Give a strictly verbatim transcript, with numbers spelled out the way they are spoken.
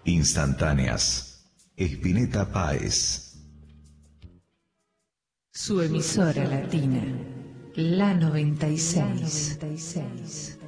Instantáneas. Spinetta Páez. Su emisora latina, la noventa y seis.